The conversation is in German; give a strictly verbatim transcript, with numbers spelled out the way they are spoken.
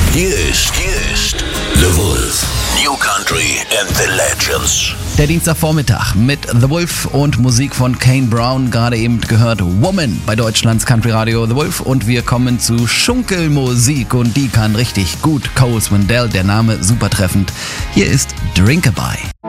Hier ist, hier ist The Wolf. New Country and the Legends. Der Dienstagvormittag mit The Wolf und Musik von Kane Brown, gerade eben gehört Woman bei Deutschlands Country Radio The Wolf, und wir kommen zu Schunkelmusik und die kann richtig gut. Cole Swindell, der Name super treffend. Hier ist Drinkabye.